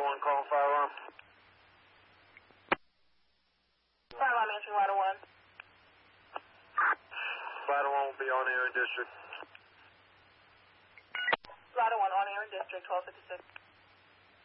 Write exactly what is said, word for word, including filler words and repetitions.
one, calling fire alarm. Fire alarm answering Ladder one. Ladder one will be on air in district. Ladder one on air in district, twelve fifty-six.